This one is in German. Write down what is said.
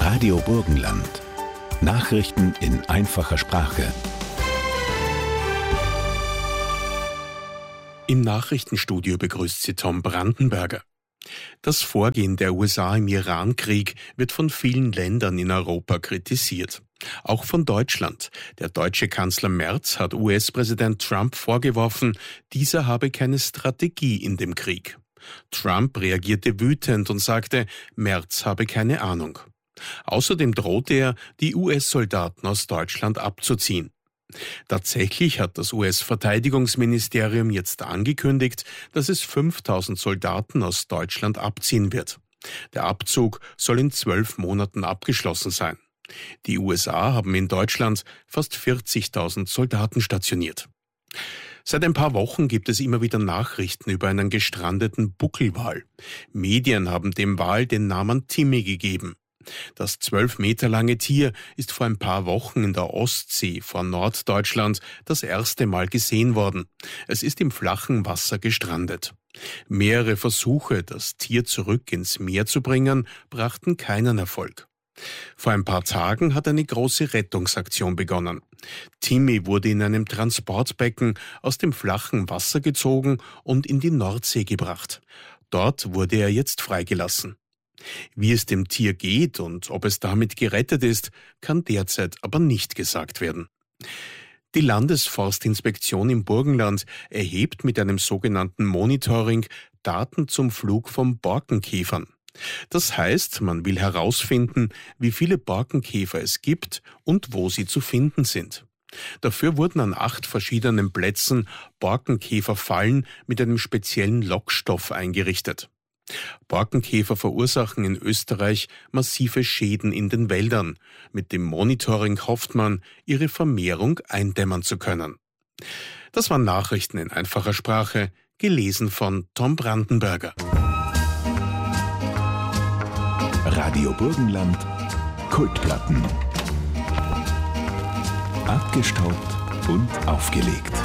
Radio Burgenland. Nachrichten in einfacher Sprache. Im Nachrichtenstudio begrüßt Sie Tom Brandenberger. Das Vorgehen der USA im Irankrieg wird von vielen Ländern in Europa kritisiert. Auch von Deutschland. Der deutsche Kanzler Merz hat US-Präsident Trump vorgeworfen, dieser habe keine Strategie in dem Krieg. Trump reagierte wütend und sagte, Merz habe keine Ahnung. Außerdem drohte er, die US-Soldaten aus Deutschland abzuziehen. Tatsächlich hat das US-Verteidigungsministerium jetzt angekündigt, dass es 5000 Soldaten aus Deutschland abziehen wird. Der Abzug soll in 12 Monaten abgeschlossen sein. Die USA haben in Deutschland fast 40.000 Soldaten stationiert. Seit ein paar Wochen gibt es immer wieder Nachrichten über einen gestrandeten Buckelwal. Medien haben dem Wal den Namen Timmy gegeben. Das 12 Meter lange Tier ist vor ein paar Wochen in der Ostsee vor Norddeutschland das erste Mal gesehen worden. Es ist im flachen Wasser gestrandet. Mehrere Versuche, das Tier zurück ins Meer zu bringen, brachten keinen Erfolg. Vor ein paar Tagen hat eine große Rettungsaktion begonnen. Timmy wurde in einem Transportbecken aus dem flachen Wasser gezogen und in die Nordsee gebracht. Dort wurde er jetzt freigelassen. Wie es dem Tier geht und ob es damit gerettet ist, kann derzeit aber nicht gesagt werden. Die Landesforstinspektion im Burgenland erhebt mit einem sogenannten Monitoring Daten zum Flug von Borkenkäfern. Das heißt, man will herausfinden, wie viele Borkenkäfer es gibt und wo sie zu finden sind. Dafür wurden an 8 verschiedenen Plätzen Borkenkäferfallen mit einem speziellen Lockstoff eingerichtet. Borkenkäfer verursachen in Österreich massive Schäden in den Wäldern. Mit dem Monitoring hofft man, ihre Vermehrung eindämmen zu können. Das waren Nachrichten in einfacher Sprache, gelesen von Tom Brandenberger. Radio Burgenland, Kultplatten. Abgestaubt und aufgelegt.